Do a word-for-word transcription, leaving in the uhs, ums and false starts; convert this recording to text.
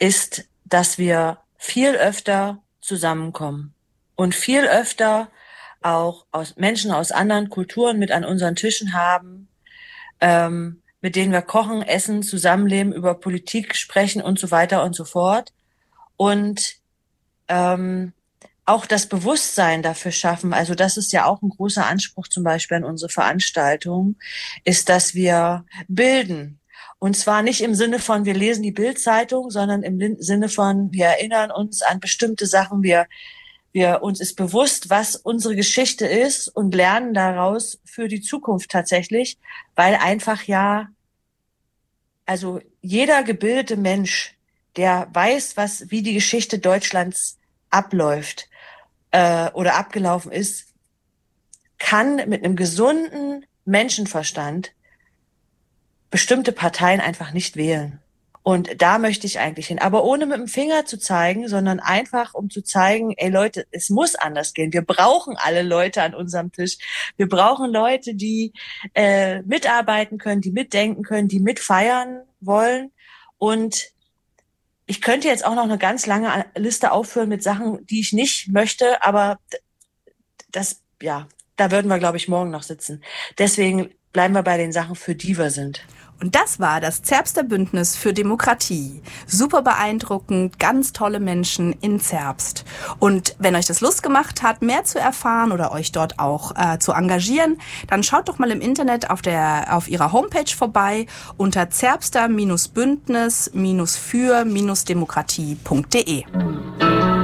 ist, dass wir viel öfter zusammenkommen und viel öfter auch aus Menschen aus anderen Kulturen mit an unseren Tischen haben, ähm, mit denen wir kochen, essen, zusammenleben, über Politik sprechen und so weiter und so fort. Und ähm, auch das Bewusstsein dafür schaffen, also das ist ja auch ein großer Anspruch zum Beispiel an unsere Veranstaltung, ist, dass wir bilden. Und zwar nicht im Sinne von, wir lesen die Bild-Zeitung, sondern im Sinne von, wir erinnern uns an bestimmte Sachen, wir, wir uns ist bewusst, was unsere Geschichte ist und lernen daraus für die Zukunft tatsächlich, weil einfach ja, also jeder gebildete Mensch, der weiß, was, wie die Geschichte Deutschlands abläuft äh, oder abgelaufen ist, kann mit einem gesunden Menschenverstand bestimmte Parteien einfach nicht wählen. Und da möchte ich eigentlich hin. Aber ohne mit dem Finger zu zeigen, sondern einfach, um zu zeigen, ey Leute, es muss anders gehen. Wir brauchen alle Leute an unserem Tisch. Wir brauchen Leute, die äh, mitarbeiten können, die mitdenken können, die mitfeiern wollen. Und ich könnte jetzt auch noch eine ganz lange Liste aufführen mit Sachen, die ich nicht möchte, aber das, ja, da würden wir, glaube ich, morgen noch sitzen. Deswegen bleiben wir bei den Sachen, für die wir sind. Und das war das Zerbster Bündnis für Demokratie. Super beeindruckend, ganz tolle Menschen in Zerbst. Und wenn euch das Lust gemacht hat, mehr zu erfahren oder euch dort auch äh, zu engagieren, dann schaut doch mal im Internet auf der auf ihrer Homepage vorbei unter zerbster Bündnis für Demokratie punkt de.